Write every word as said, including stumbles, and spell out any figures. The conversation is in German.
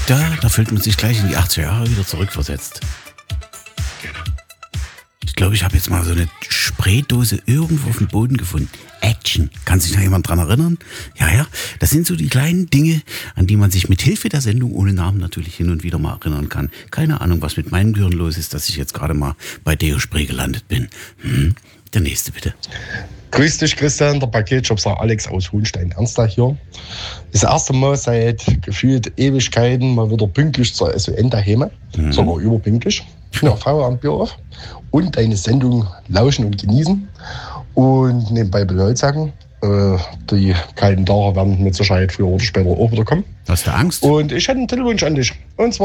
Da, da fühlt man sich gleich in die achtziger Jahre wieder zurückversetzt. Ich glaube, ich habe jetzt mal so eine Spraydose irgendwo auf dem Boden gefunden. Action. Kann sich noch jemand dran erinnern? Ja, ja. Das sind so die kleinen Dinge, an die man sich mit Hilfe der Sendung ohne Namen natürlich hin und wieder mal erinnern kann. Keine Ahnung, was mit meinem Gehirn los ist, dass ich jetzt gerade mal bei Deo Spray gelandet bin. Hm. Der nächste bitte. Grüß dich, Christian, der Paketshopser Alex aus Hohenstein-Ernstach hier. Das erste Mal seit gefühlt Ewigkeiten mal wieder pünktlich zur S O N daheim, mhm. sogar überpünktlich. Ja, Feierabendbier auf und deine Sendung lauschen und genießen. Und nebenbei Bescheid sagen, äh, die kalten Tage werden mit Sicherheit früher oder später auch wieder kommen. Hast du Angst? Und ich hätte einen Telefon an dich. Und zwar